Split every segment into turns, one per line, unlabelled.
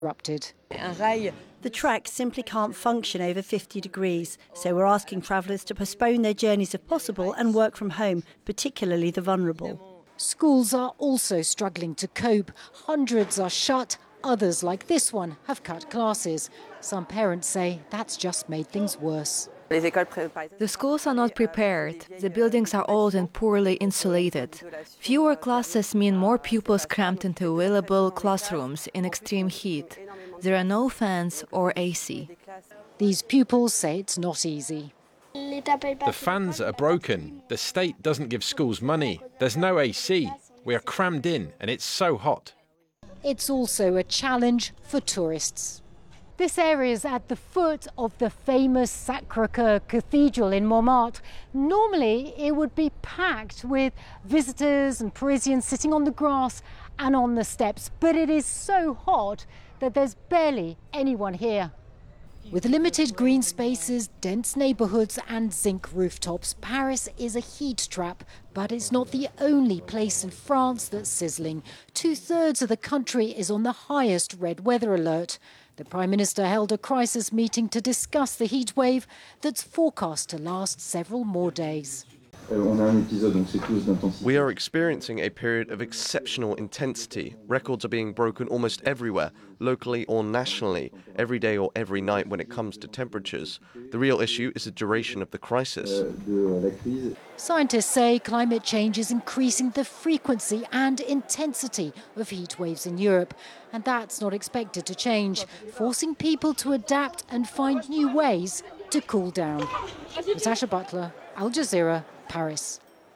erupted.
The track simply can't function over 50 degrees, so we're asking travellers to postpone their journeys if possible and work from home, particularly the vulnerable.
Schools are also struggling to cope. Hundreds are shut. Others, like this one, have cut classes. Some parents say that's just made things worse.
The schools are not prepared. The buildings are old and poorly insulated. Fewer classes mean more pupils cramped into available classrooms in extreme heat. There are no fans or AC.
These pupils say it's not easy.
The fans are broken. The state doesn't give schools money. There's no AC. We are crammed in and it's so hot.
It's also a challenge for tourists. This area is at the foot of the famous Sacré-Cœur Cathedral in Montmartre. Normally, it would be packed with visitors and Parisians sitting on the grass and on the steps, but it is so hot that there's barely anyone here. With limited green spaces, dense neighbourhoods and zinc rooftops, Paris is a heat trap, but it's not the only place in France that's sizzling. 2/3 of the country is on the highest red weather alert. The Prime Minister held a crisis meeting to discuss the heat wave that's forecast to last several more days.
We are experiencing a period of exceptional intensity. Records are being broken almost everywhere, locally or nationally, every day or every night when it comes to temperatures. The real issue is the duration of the crisis.
Scientists say climate change is increasing the frequency and intensity of heat waves in Europe, and that's not expected to change, forcing people to adapt and find new ways to cool down. Natasha Butler, Al Jazeera, Paris.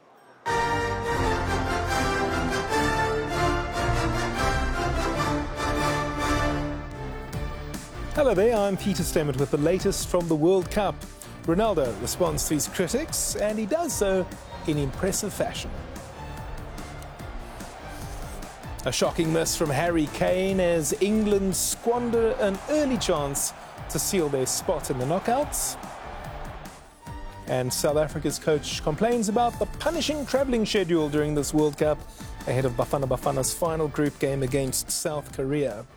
Hello there, I'm Peter Stemmert with the latest from the World Cup. Ronaldo responds to his critics, and he does so in impressive fashion. A shocking miss from Harry Kane as England squander an early chance to seal their spot in the knockouts. And South Africa's coach complains about the punishing travelling schedule during this World Cup ahead of Bafana Bafana's final group game against South Korea.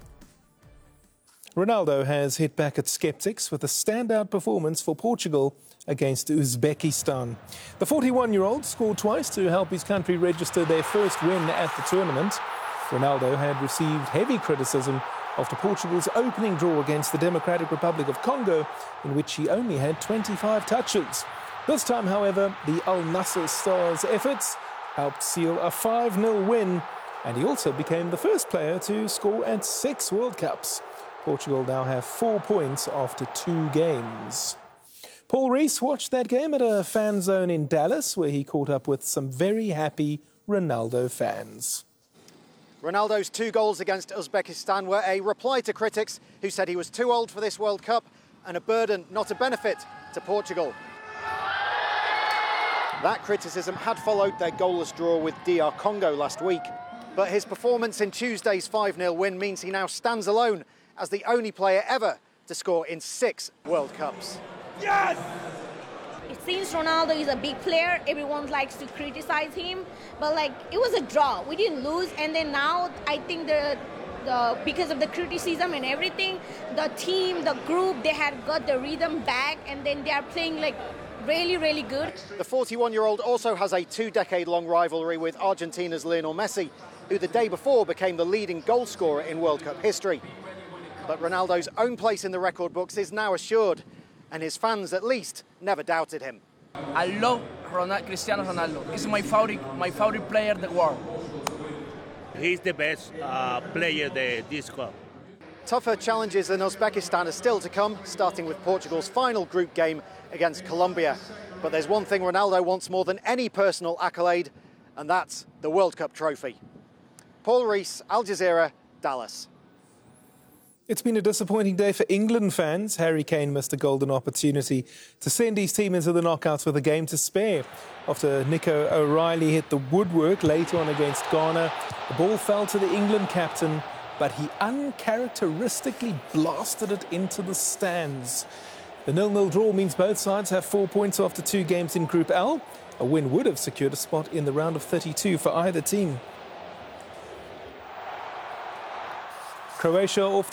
Ronaldo has hit back at skeptics with a standout performance for Portugal against Uzbekistan. The 41-year-old scored twice to help his country register their first win at the tournament. Ronaldo had received heavy criticism after Portugal's opening draw against the Democratic Republic of Congo, in which he only had 25 touches. This time, however, the Al Nassr star's efforts helped seal a 5-0 win, and he also became the first player to score at 6 World Cups. Portugal now have 4 points after 2 games. Paul Rees watched that game at a fan zone in Dallas, where he caught up with some very happy Ronaldo fans.
Ronaldo's 2 goals against Uzbekistan were a reply to critics who said he was too old for this World Cup and a burden, not a benefit, to Portugal. That criticism had followed their goalless draw with DR Congo last week. But his performance in Tuesday's 5-0 win means he now stands alone as the only player ever to score in 6 World Cups.
Yes! Since Ronaldo is a big player, everyone likes to criticize him, but it was a draw. We didn't lose, and then now I think because of the criticism and everything, the team, the group, they had got the rhythm back, and then they are playing really, really good.
The 41-year-old also has a 2-decade-long rivalry with Argentina's Lionel Messi, who the day before became the leading goal scorer in World Cup history. But Ronaldo's own place in the record books is now assured, and his fans, at least, never doubted him.
I love Cristiano Ronaldo. He's my favorite player in the world.
He's the best player this club.
Tougher challenges in Uzbekistan are still to come, starting with Portugal's final group game against Colombia. But there's one thing Ronaldo wants more than any personal accolade, and that's the World Cup trophy. Paul Rees, Al Jazeera, Dallas.
It's been a disappointing day for England fans. Harry Kane missed a golden opportunity to send his team into the knockouts with a game to spare. After Nico O'Reilly hit the woodwork late on against Ghana, the ball fell to the England captain, but he uncharacteristically blasted it into the stands. The 0-0 draw means both sides have 4 points after 2 games in Group L. A win would have secured a spot in the round of 32 for either team. Croatia off the